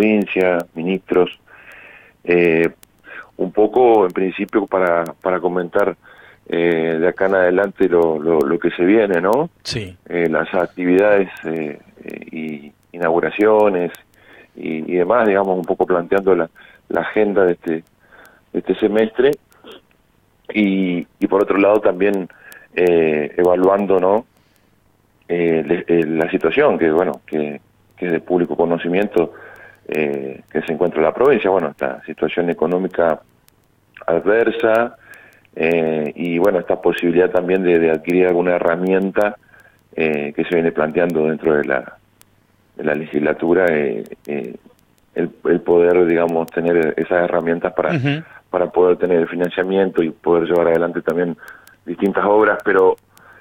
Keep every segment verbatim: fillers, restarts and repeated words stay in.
provincia, ministros, eh, un poco en principio para, para comentar eh, de acá en adelante lo, lo, lo que se viene, ¿no? Sí. Eh, las actividades eh, eh, y inauguraciones y, y demás, digamos, un poco planteando la, la agenda de este, de este semestre y, y por otro lado también eh, evaluando, ¿no? Eh, le, eh, la situación que, bueno, que, que es de público conocimiento eh, que se encuentra en la provincia, bueno, esta situación económica adversa eh, y bueno, esta posibilidad también de, de adquirir alguna herramienta eh, que se viene planteando dentro de la, de la legislatura, eh, eh, el, el poder, digamos, tener esas herramientas para, uh-huh. para poder tener el financiamiento y poder llevar adelante también distintas obras, pero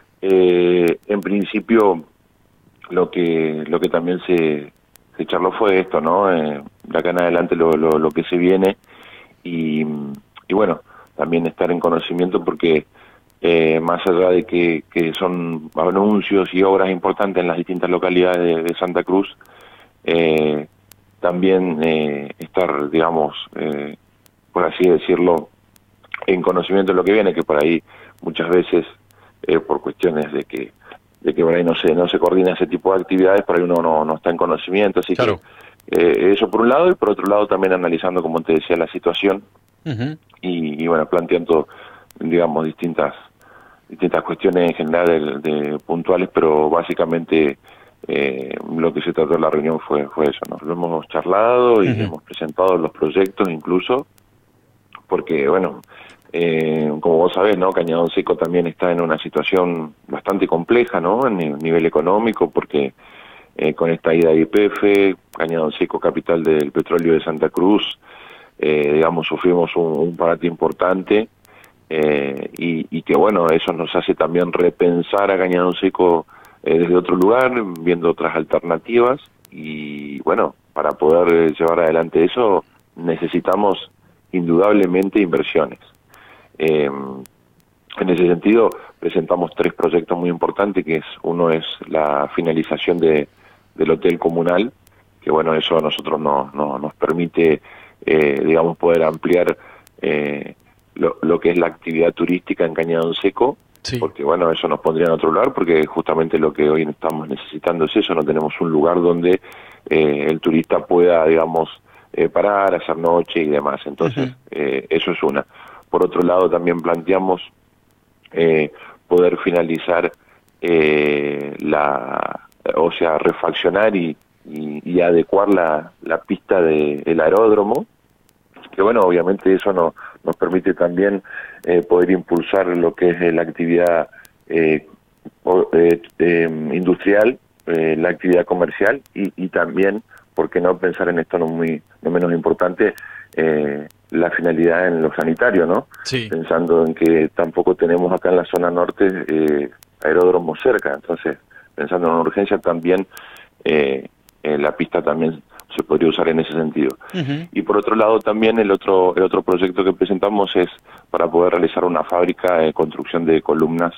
eh, en principio lo que lo que también se, se charló fue esto, ¿no? Eh, de acá en adelante lo, lo, lo que se viene y, y bueno, también estar en conocimiento porque eh, más allá de que, que son anuncios y obras importantes en las distintas localidades de, de Santa Cruz, eh, también eh, estar, digamos, eh, por así decirlo, en conocimiento de lo que viene, que por ahí muchas veces eh, por cuestiones de que de que por ahí no se no se coordina ese tipo de actividades, por ahí uno no, no está en conocimiento, así claro. que eh, eso por un lado, y por otro lado también analizando, como te decía, la situación uh-huh. y, y bueno, planteando, digamos, distintas distintas cuestiones en general de, de puntuales, pero básicamente eh, lo que se trató en la reunión fue fue eso, ¿no? Lo hemos charlado y uh-huh. hemos presentado los proyectos incluso, porque bueno, Eh, como vos sabés, ¿no? Cañadón Seco también está en una situación bastante compleja, ¿no? En el nivel económico, porque eh, con esta ida de Y P F, Cañadón Seco, capital del petróleo de Santa Cruz, eh, digamos, sufrimos un, un parate importante eh, y, y que, bueno, eso nos hace también repensar a Cañadón Seco eh, desde otro lugar, viendo otras alternativas y, bueno, para poder llevar adelante eso necesitamos indudablemente inversiones. Eh, en ese sentido presentamos tres proyectos muy importantes, que es uno es la finalización de, del hotel comunal, que bueno, eso a nosotros no, no, nos permite eh, digamos poder ampliar eh, lo, lo que es la actividad turística en Cañadón Seco, sí. porque bueno, eso nos pondría en otro lugar, porque justamente lo que hoy estamos necesitando es eso, no tenemos un lugar donde eh, el turista pueda, digamos, eh, parar, hacer noche y demás, entonces uh-huh. eh, eso es una. Por otro lado, también planteamos eh, poder finalizar eh, la, o sea, refaccionar y, y, y adecuar la, la pista del aeródromo, que bueno, obviamente eso no, nos permite también eh, poder impulsar lo que es la actividad eh, eh, eh, industrial, eh, la actividad comercial y, y también, ¿por qué no pensar en esto no muy no menos importante? Eh, la finalidad en lo sanitario, ¿no? Sí. Pensando en que tampoco tenemos acá en la zona norte eh, aeródromos cerca, entonces pensando en una urgencia también eh, eh, la pista también se podría usar en ese sentido. Uh-huh. Y por otro lado también el otro el otro proyecto que presentamos es para poder realizar una fábrica de construcción de columnas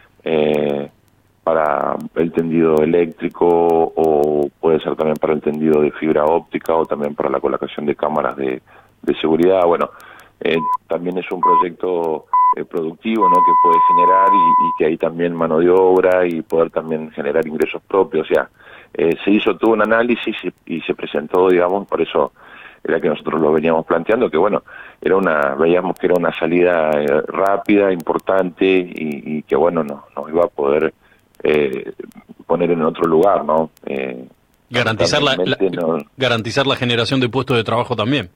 eh, para el tendido eléctrico o puede ser también para el tendido de fibra óptica o también para la colocación de cámaras de de seguridad. Bueno, eh, también es un proyecto eh, productivo, ¿no? Que puede generar y, y que hay también mano de obra y poder también generar ingresos propios, o sea, eh, se hizo todo un análisis y, y se presentó, digamos, por eso era que nosotros lo veníamos planteando, que bueno, era una, veíamos que era una salida eh, rápida, importante y, y que bueno, no, nos iba a poder eh, poner en otro lugar, ¿no? Eh, garantizar la, la no, garantizar la generación de puestos de trabajo también.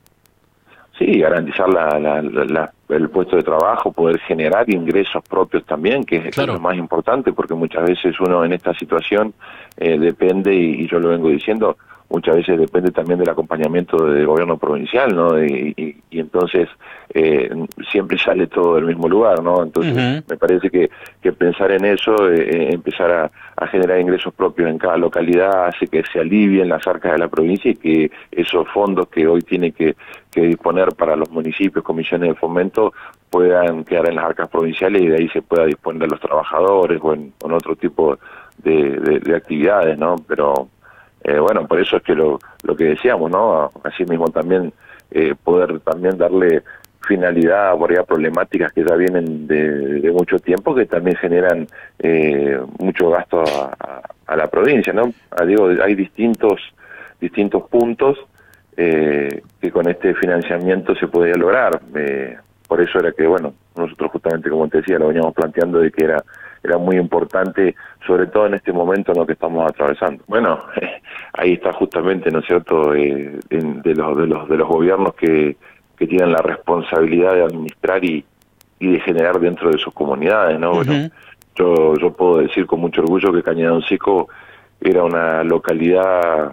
Sí, garantizar la, la, la, la, el puesto de trabajo, poder generar ingresos propios también, que es, claro. que es lo más importante, porque muchas veces uno en esta situación eh, depende, y, y yo lo vengo diciendo, muchas veces depende también del acompañamiento del gobierno provincial, ¿no? Y, y, y entonces eh, siempre sale todo del mismo lugar, ¿no? Entonces uh-huh. me parece que, que pensar en eso, eh, empezar a, a generar ingresos propios en cada localidad, hace que se alivien las arcas de la provincia y que esos fondos que hoy tiene que, que disponer para los municipios, comisiones de fomento, puedan quedar en las arcas provinciales y de ahí se pueda disponer de los trabajadores o en, o en otro tipo de, de, de actividades, ¿no? Pero Eh, bueno, por eso es que lo, lo que decíamos, ¿no? Así mismo también eh, poder también darle finalidad por ahí a problemáticas que ya vienen de, de mucho tiempo, que también generan eh, mucho gasto a, a, a la provincia, ¿no? Ah, digo, hay distintos distintos puntos eh, que con este financiamiento se podía lograr. Eh, por eso era que, bueno, nosotros justamente, como te decía, lo veníamos planteando de que era era muy importante, sobre todo en este momento en lo que estamos atravesando. Bueno, eh, ahí está justamente, ¿no es cierto?, eh, en, de los de los de los gobiernos que, que tienen la responsabilidad de administrar y, y de generar dentro de sus comunidades, ¿no? Uh-huh. Bueno, yo yo puedo decir con mucho orgullo que Cañadón Seco era una localidad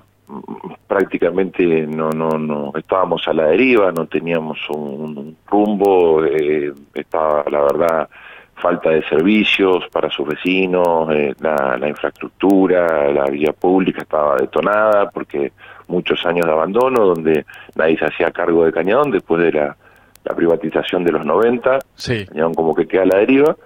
prácticamente no no no estábamos a la deriva, no teníamos un, un rumbo, eh, estaba la verdad falta de servicios para sus vecinos, eh, la, la infraestructura, la vía pública estaba detonada porque muchos años de abandono donde nadie se hacía cargo de Cañadón después de la, la privatización de los noventa, sí. Cañadón como que queda a la deriva.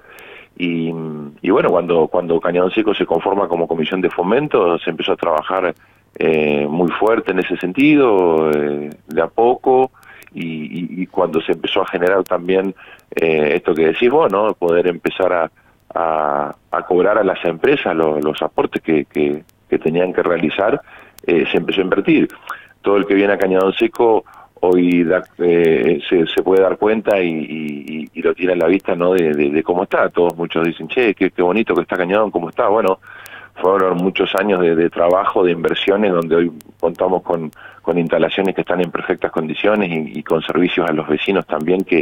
Y, y bueno, cuando cuando Cañadón Seco se conforma como comisión de fomento, se empezó a trabajar eh, muy fuerte en ese sentido, eh, de a poco, y, y, y cuando se empezó a generar también eh, esto que decís vos, ¿no? Poder empezar a, a, a cobrar a las empresas los, los aportes que, que, que tenían que realizar, eh, se empezó a invertir. Todo el que viene a Cañadón Seco hoy da, eh, se, se puede dar cuenta y, y, y lo tiene a la vista, ¿no? De, de, de cómo está. Todos muchos dicen, che, qué, qué bonito que está Cañadón, cómo está. Bueno, fueron muchos años de, de trabajo, de inversiones, donde hoy contamos con, con instalaciones que están en perfectas condiciones y, y con servicios a los vecinos también que,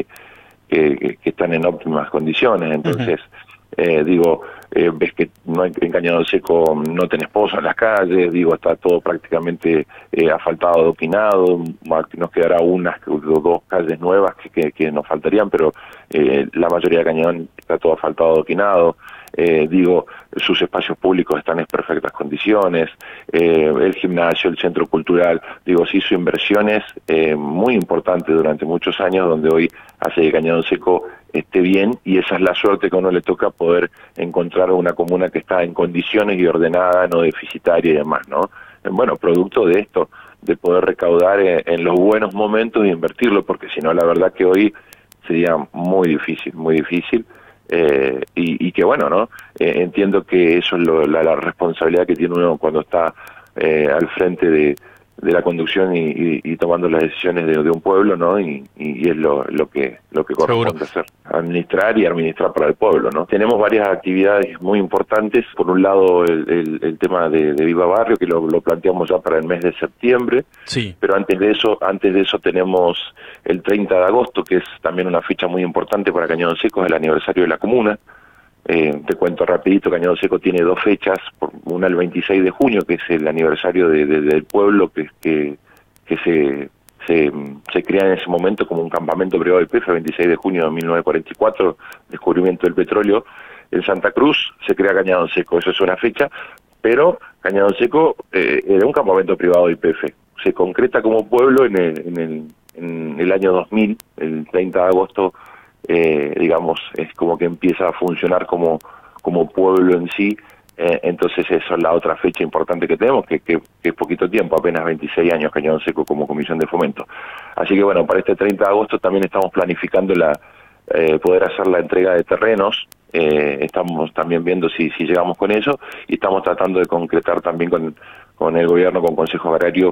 que, que están en óptimas condiciones. Entonces, uh-huh. eh, digo, eh, ves que no hay, en Cañadón Seco no tenés pozo en las calles, digo, está todo prácticamente eh, asfaltado, adoquinado, nos quedará unas o dos calles nuevas que, que, que nos faltarían, pero eh, la mayoría de Cañadón está todo asfaltado, adoquinado. Eh, digo, sus espacios públicos están en perfectas condiciones, eh, el gimnasio, el centro cultural, digo, se hizo inversiones eh, muy importantes durante muchos años, donde hoy hace que Cañadón Seco esté bien, y esa es la suerte que a uno le toca, poder encontrar una comuna que está en condiciones y ordenada, no deficitaria y demás, ¿no? Bueno, producto de esto, de poder recaudar en, en los buenos momentos e invertirlo, porque si no, la verdad que hoy sería muy difícil, muy difícil. Eh, y, y que bueno, ¿no? Eh, entiendo que eso es lo, la, la responsabilidad que tiene uno cuando está eh, al frente de, de la conducción y, y, y tomando las decisiones de, de un pueblo, ¿no? Y, y es lo, lo que lo que corresponde hacer, administrar y administrar para el pueblo, ¿no? Tenemos varias actividades muy importantes. Por un lado, el, el, el tema de, de Viva Barrio, que lo, lo planteamos ya para el mes de septiembre. Sí. Pero antes de eso, antes de eso tenemos el treinta de agosto, que es también una fecha muy importante para Cañadón Seco, es el aniversario de la comuna. Eh, te cuento rapidito, Cañadón Seco tiene dos fechas, una el veintiséis de junio, que es el aniversario de, de, del pueblo que, que, que se, se, se crea en ese momento como un campamento privado del I P F, veintiséis de junio de mil novecientos cuarenta y cuatro, descubrimiento del petróleo en Santa Cruz, se crea Cañadón Seco, eso es una fecha, pero Cañadón Seco eh, era un campamento privado del I P F, se concreta como pueblo en el, en el, en el año dos mil, el treinta de agosto. Eh, digamos, es como que empieza a funcionar como, como pueblo en sí, eh, entonces esa es la otra fecha importante que tenemos, que, que, que es poquito tiempo, apenas veintiséis años Cañadón Seco como comisión de fomento. Así que bueno, para este treinta de agosto también estamos planificando la eh, poder hacer la entrega de terrenos, eh, estamos también viendo si, si llegamos con eso, y estamos tratando de concretar también con, con el gobierno, con Consejo Agrario,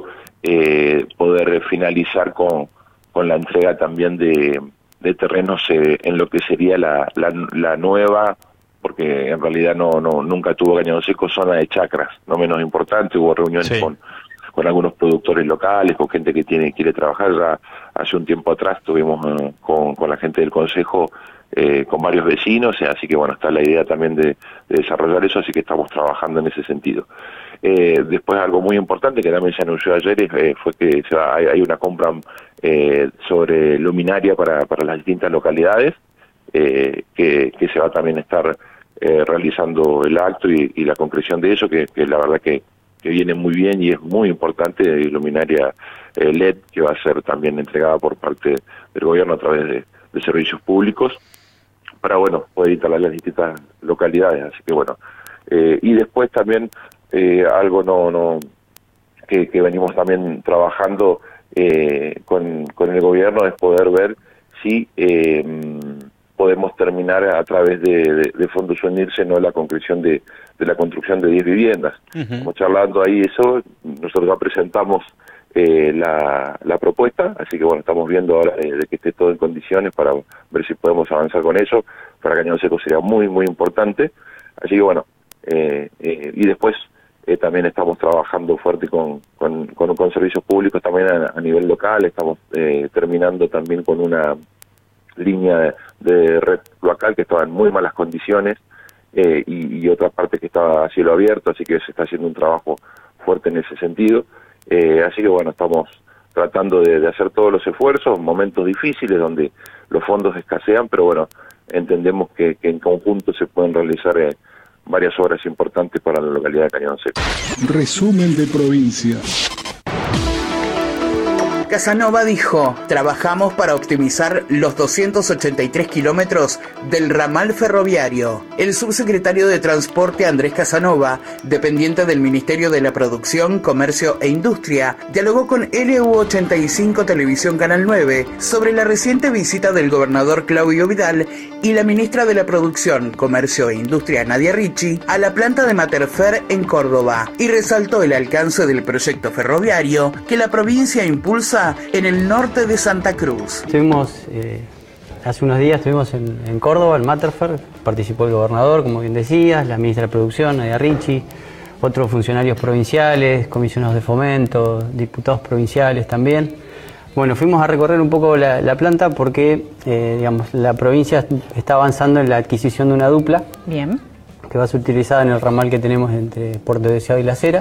eh, poder finalizar con, con la entrega también de de terrenos eh, en lo que sería la, la, la nueva, porque en realidad no, no nunca tuvo Cañadón Seco zona de chacras, no menos importante, hubo reuniones sí. con, con algunos productores locales, con gente que tiene quiere trabajar. Ya hace un tiempo atrás tuvimos eh, con, con la gente del Consejo, eh, con varios vecinos, eh, así que bueno, está la idea también de, de desarrollar eso, así que estamos trabajando en ese sentido. Eh, después algo muy importante que también se anunció ayer eh, fue que se va, hay, hay una compra eh, sobre luminaria para, para las distintas localidades, eh, que, que se va también a estar eh, realizando el acto y, y la concreción de eso, que, que la verdad que, que viene muy bien y es muy importante, luminaria eh, L E D, que va a ser también entregada por parte del gobierno a través de, de servicios públicos, para bueno, poder instalar las distintas localidades, así que bueno, eh, y después también Eh, algo no, no que, que venimos también trabajando eh, con, con el gobierno, es poder ver si eh, podemos terminar a través de, de, de fondos unirse, no la concreción de, de la construcción de diez viviendas. Uh-huh. Estamos charlando ahí eso, nosotros ya presentamos eh, la, la propuesta, así que bueno, estamos viendo ahora eh, de que esté todo en condiciones para ver si podemos avanzar con eso. Para Cañón Seco sería muy, muy importante. Así que bueno, eh, eh, y después eh, también estamos trabajando fuerte con, con, con, con servicios públicos también a, a nivel local. Estamos eh, terminando también con una línea de, de red local que estaba en muy malas condiciones eh, y, y otra parte que estaba a cielo abierto, así que se está haciendo un trabajo fuerte en ese sentido. Eh, así que bueno, estamos tratando de, de hacer todos los esfuerzos, momentos difíciles donde los fondos escasean, pero bueno, entendemos que, que en conjunto se pueden realizar eh, varias obras importantes para la localidad de Cañón Seco. Resumen de provincia. Casanova dijo, trabajamos para optimizar los doscientos ochenta y tres kilómetros del ramal ferroviario. El subsecretario de Transporte Andrés Casanova, dependiente del Ministerio de la Producción, Comercio e Industria, dialogó con L U ochenta y cinco Televisión Canal nueve sobre la reciente visita del gobernador Claudio Vidal y la ministra de la Producción, Comercio e Industria Nadia Ricci a la planta de Materfer en Córdoba y resaltó el alcance del proyecto ferroviario que la provincia impulsa en el norte de Santa Cruz. Estuvimos, eh, hace unos días estuvimos en, en Córdoba, en Materfer, participó el gobernador, como bien decías, la ministra de Producción, Nadia Ricci, otros funcionarios provinciales, comisionados de fomento, diputados provinciales también. Bueno, fuimos a recorrer un poco la, la planta porque, eh, digamos, la provincia está avanzando en la adquisición de una dupla. Bien. Que va a ser utilizada en el ramal que tenemos entre Puerto Deseado y Las Heras.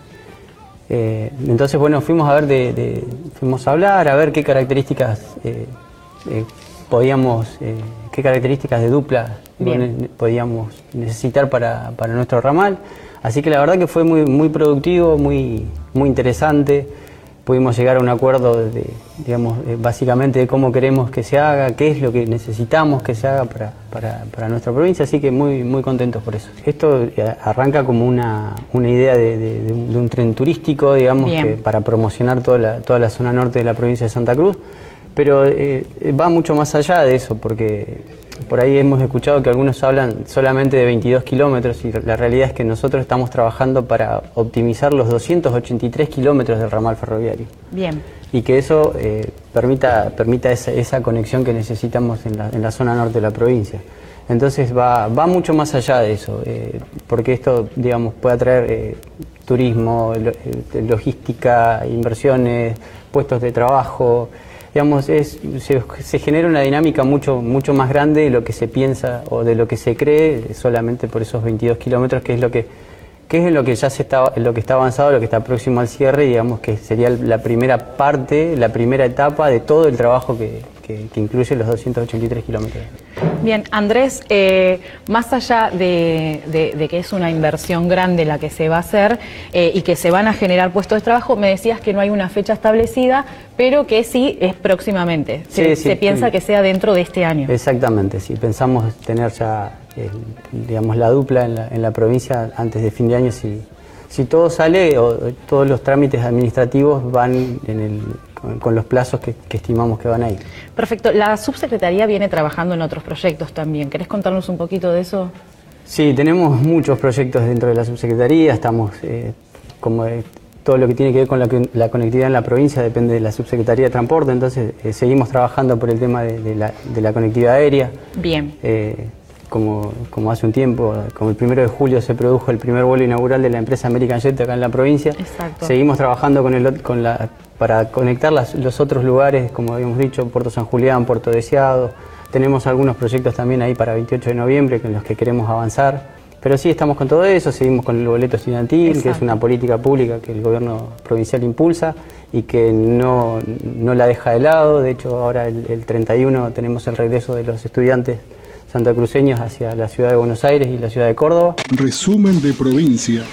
Eh, entonces, bueno, fuimos a ver, de, de, fuimos a hablar, a ver qué características eh, eh, podíamos, eh, qué características de dupla Bien. podíamos necesitar para, para nuestro ramal. Así que la verdad que fue muy, muy productivo, muy, muy interesante. Pudimos llegar a un acuerdo de, digamos, eh, básicamente de cómo queremos que se haga, qué es lo que necesitamos que se haga para, para, para nuestra provincia, así que muy, muy contentos por eso. Esto arranca como una, una idea de, de, de, un, de un tren turístico, digamos, que, para promocionar toda la, toda la zona norte de la provincia de Santa Cruz, pero eh, va mucho más allá de eso, porque por ahí hemos escuchado que algunos hablan solamente de veintidós kilómetros y la realidad es que nosotros estamos trabajando para optimizar los doscientos ochenta y tres kilómetros del ramal ferroviario. Bien. Y que eso eh, permita, permita esa, esa conexión que necesitamos en la, en la zona norte de la provincia. Entonces va, va mucho más allá de eso, eh, porque esto, digamos, puede atraer eh, turismo, lo, eh, logística, inversiones, puestos de trabajo. Digamos, es, se, se genera una dinámica mucho, mucho más grande de lo que se piensa o de lo que se cree solamente por esos veintidós kilómetros, que es lo que, que es lo que ya se está, lo que está avanzado, lo que está próximo al cierre, y digamos que sería la primera parte, la primera etapa de todo el trabajo que, que, que incluye los doscientos ochenta y tres kilómetros. Bien, Andrés, eh, más allá de, de, de que es una inversión grande la que se va a hacer eh, y que se van a generar puestos de trabajo, me decías que no hay una fecha establecida, pero que sí es próximamente. Se, sí, sí, se piensa sí. que sea dentro de este año. Exactamente, sí. Pensamos tener ya, eh, digamos, la dupla en la, en la provincia antes de fin de año. Si, si todo sale, o, todos los trámites administrativos van en el... con los plazos que, que estimamos que van a ir. Perfecto. La subsecretaría viene trabajando en otros proyectos también. ¿Querés contarnos un poquito de eso? Sí, tenemos muchos proyectos dentro de la subsecretaría. Estamos, eh, como eh, todo lo que tiene que ver con la, la conectividad en la provincia depende de la subsecretaría de Transporte, entonces eh, seguimos trabajando por el tema de, de, la, de la conectividad aérea. Bien. Eh, como, como hace un tiempo, como el primero de julio se produjo el primer vuelo inaugural de la empresa American Jet acá en la provincia. Exacto. Seguimos trabajando con, el, con la... para conectar las, los otros lugares, como habíamos dicho, Puerto San Julián, Puerto Deseado. Tenemos algunos proyectos también ahí para veintiocho de noviembre con los que queremos avanzar. Pero sí, estamos con todo eso, seguimos con el boleto estudiantil, Exacto. que es una política pública que el gobierno provincial impulsa y que no, no la deja de lado. De hecho, ahora el, el treinta y uno tenemos el regreso de los estudiantes santacruceños hacia la ciudad de Buenos Aires y la ciudad de Córdoba. Resumen de provincia.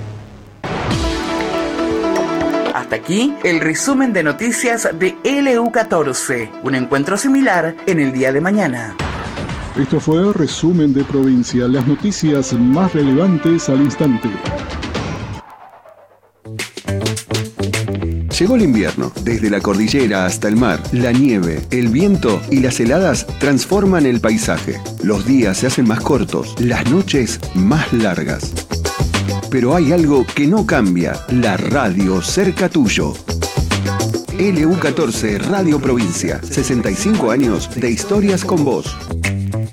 Hasta aquí el resumen de noticias de L U catorce, un encuentro similar en el día de mañana. Esto fue el Resumen de Provincia, las noticias más relevantes al instante. Llegó el invierno. Desde la cordillera hasta el mar, la nieve, el viento y las heladas transforman el paisaje. Los días se hacen más cortos, las noches más largas. Pero hay algo que no cambia, la radio cerca tuyo. L U catorce Radio Provincia, sesenta y cinco años de historias con vos.